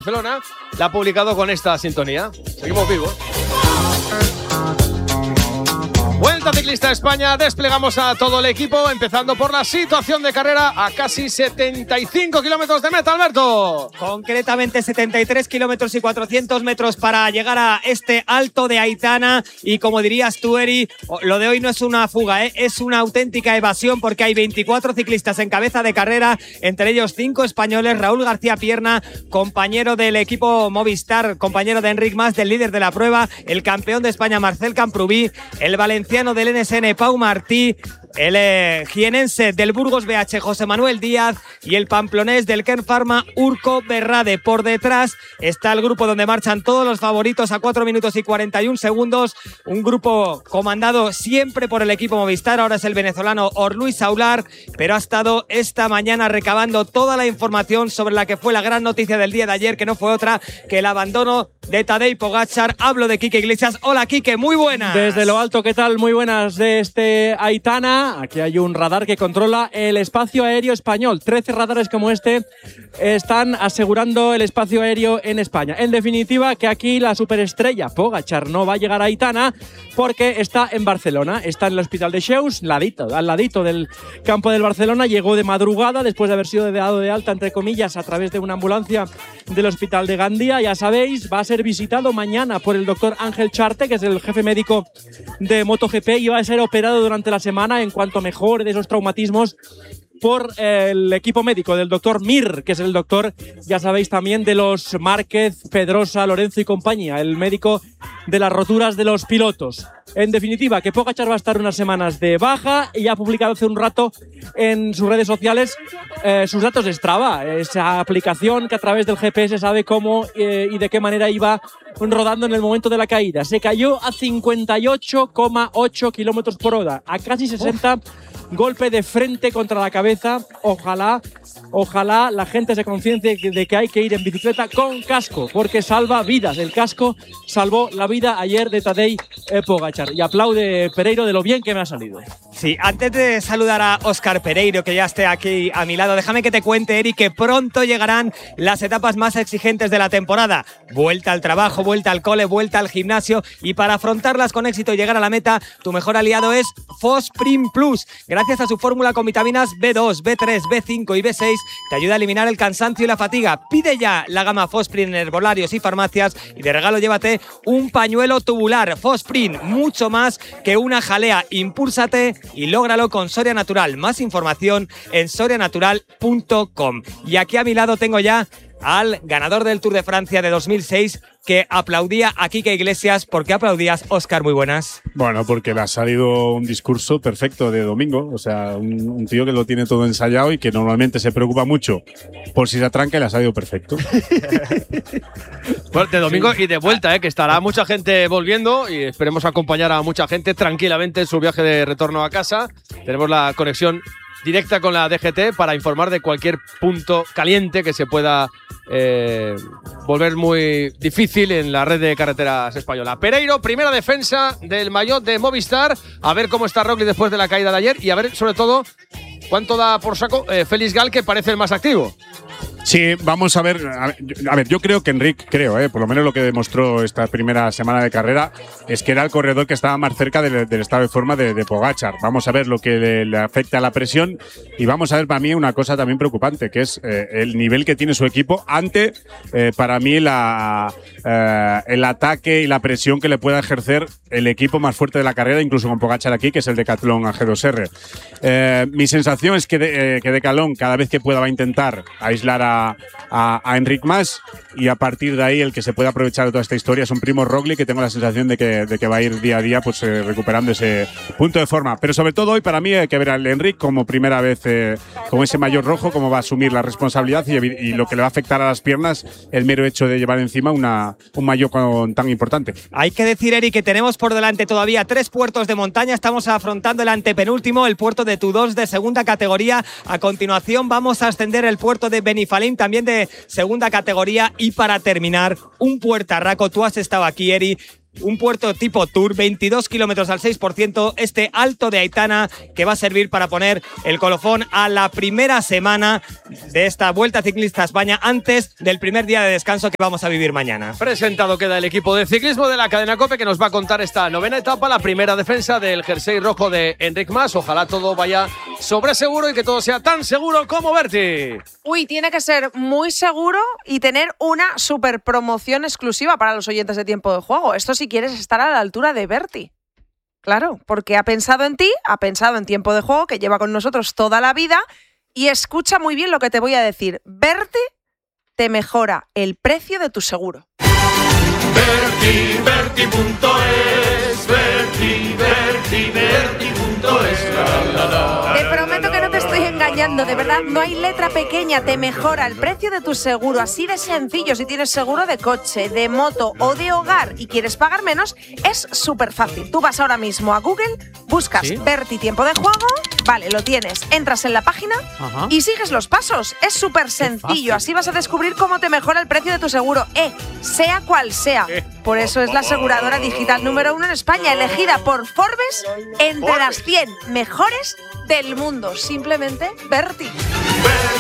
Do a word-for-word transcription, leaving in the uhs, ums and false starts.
Barcelona, la ha publicado con esta sintonía. Seguimos vivos. Vuelta Ciclista España, desplegamos a todo el equipo, empezando por la situación de carrera a casi setenta y cinco kilómetros de meta, Alberto. Concretamente setenta y tres kilómetros y cuatrocientos metros para llegar a este Alto de Aitana. Y como dirías tú, Eri, lo de hoy no es una fuga, ¿eh? Es una auténtica evasión, porque hay veinticuatro ciclistas en cabeza de carrera, entre ellos cinco españoles. Raúl García Pierna, compañero del equipo Movistar, compañero de Enric Mas, del líder de la prueba, el campeón de España Marcel Camprubí, el valenciano del N S N Pau Martí, el eh, jienense del Burgos B H José Manuel Díaz y el pamplonés del Kern Pharma Urco Berrade. Por detrás está el grupo donde marchan todos los favoritos a cuatro minutos y cuarenta y un segundos. Un grupo comandado siempre por el equipo Movistar. Ahora es el venezolano Orluis Aular, pero ha estado esta mañana recabando toda la información sobre la que fue la gran noticia del día de ayer, que no fue otra que el abandono de Tadej Pogačar. Hablo de Quique Iglesias. Hola, Quique, muy buenas. Desde lo alto, ¿qué tal? Muy buenas de este Aitana. Aquí hay un radar que controla el espacio aéreo español. trece radares como este están asegurando el espacio aéreo en España. En definitiva, que aquí la superestrella Pogačar no va a llegar a Aitana porque está en Barcelona. Está en el hospital de Cheus, ladito, al ladito del campo del Barcelona. Llegó de madrugada después de haber sido dado de alta, entre comillas, a través de una ambulancia del hospital de Gandía. Ya sabéis, va a ser visitado mañana por el doctor Ángel Charte, que es el jefe médico de MotoGP, y va a ser operado durante la semana en cuanto mejore de esos traumatismos por eh, el equipo médico del doctor Mir, que es el doctor, ya sabéis, también de los Márquez, Pedrosa, Lorenzo y compañía, el médico de las roturas de los pilotos. En definitiva, que Pogačar va a estar unas semanas de baja y ha publicado hace un rato en sus redes sociales eh, sus datos de Strava, esa aplicación que a través del G P S sabe cómo eh, y de qué manera iba rodando en el momento de la caída. Se cayó a cincuenta y ocho coma ocho kilómetros por hora, a casi sesenta. Uf. Golpe de frente contra la cabeza. Ojalá, ojalá la gente se conciencie de que hay que ir en bicicleta con casco, porque salva vidas. El casco salvó la vida ayer de Tadej Pogačar. Y aplaude Pereiro de lo bien que me ha salido. Sí, antes de saludar a Óscar Pereiro, que ya esté aquí a mi lado, déjame que te cuente, Eri, que pronto llegarán las etapas más exigentes de la temporada. Vuelta al trabajo, vuelta al cole, vuelta al gimnasio, y para afrontarlas con éxito y llegar a la meta, tu mejor aliado es Fosprin Plus. Gracias a su fórmula con vitaminas B dos, B tres, B cinco y B seis, te ayuda a eliminar el cansancio y la fatiga. Pide ya la gama Fosprin en herbolarios y farmacias, y de regalo llévate un pañuelo tubular. Fosprin, mucho más que una jalea. Impúlsate y lógralo con Soria Natural. Más información en soria natural punto com. Y aquí a mi lado tengo ya al ganador del Tour de Francia de dos mil seis, que aplaudía a Quique Iglesias. ¿Por qué aplaudías, Óscar? Muy buenas. Bueno, porque le ha salido un discurso perfecto de domingo. O sea, un, un tío que lo tiene todo ensayado y que normalmente se preocupa mucho por si se atranca, y le ha salido perfecto. Bueno, de domingo sí. Y de vuelta, ¿eh? Que estará mucha gente volviendo y esperemos acompañar a mucha gente tranquilamente en su viaje de retorno a casa. Tenemos la conexión directa con la D G T para informar de cualquier punto caliente que se pueda eh, volver muy difícil en la red de carreteras española. Pereiro, primera defensa del maillot de Movistar. A ver cómo está Roglic después de la caída de ayer, y a ver, sobre todo, cuánto da por saco eh, Félix Gal, que parece el más activo. Sí, vamos a ver. A ver, yo creo que Enric, creo, eh, por lo menos lo que demostró esta primera semana de carrera, es que era el corredor que estaba más cerca del, del estado de forma de, de Pogačar. Vamos a ver lo que le, le afecta a la presión, y vamos a ver para mí una cosa también preocupante, que es eh, el nivel que tiene su equipo ante, eh, para mí, la, eh, el ataque y la presión que le pueda ejercer el equipo más fuerte de la carrera, incluso con Pogačar aquí, que es el Decathlon A G dos R. Eh, mi sensación es que, de, eh, que Decathlon, cada vez que pueda, va a intentar aislar a A, a, a Enric Mas, y a partir de ahí el que se puede aprovechar de toda esta historia son Primo Roglic, que tengo la sensación de que, de que va a ir día a día pues eh, recuperando ese punto de forma. Pero sobre todo hoy para mí hay que ver al Enric como primera vez eh, con ese maillot rojo, cómo va a asumir la responsabilidad y, y lo que le va a afectar a las piernas el mero hecho de llevar encima una, un maillot con, tan importante. Hay que decir, Eric, que tenemos por delante todavía tres puertos de montaña. Estamos afrontando el antepenúltimo, el puerto de Tudós de segunda categoría. A continuación vamos a ascender el puerto de Benifalín, también de segunda categoría, y para terminar un puertarraco. Tú has estado aquí, Eri, un puerto tipo Tour, veintidós kilómetros al seis por ciento, este Alto de Aitana que va a servir para poner el colofón a la primera semana de esta Vuelta Ciclista a España antes del primer día de descanso que vamos a vivir mañana. Presentado queda el equipo de ciclismo de la cadena COPE que nos va a contar esta novena etapa, la primera defensa del jersey rojo de Enric Mas. Ojalá todo vaya sobre seguro y que todo sea tan seguro como Berti. Uy, tiene que ser muy seguro y tener una super promoción exclusiva para los oyentes de Tiempo de Juego. Esto si quieres estar a la altura de Berti. Claro, porque ha pensado en ti, ha pensado en Tiempo de Juego, que lleva con nosotros toda la vida, y escucha muy bien lo que te voy a decir. Berti te mejora el precio de tu seguro. Berti, Berti punto es, Berti, Berti, Berti punto es. Te prometo que no te estoy engañando, de verdad, no hay letra pequeña, te mejora el precio de tu seguro, así de sencillo. Si tienes seguro de coche, de moto o de hogar y quieres pagar menos, es súper fácil. Tú vas ahora mismo a Google, buscas ¿Sí? Berti Tiempo de Juego, vale, lo tienes, entras en la página Ajá. y sigues los pasos. Es súper sencillo, así vas a descubrir cómo te mejora el precio de tu seguro, eh, sea cual sea. Por eso es la aseguradora digital número uno en España, elegida por Forbes entre las cien mejores del mundo. Simplemente Berti.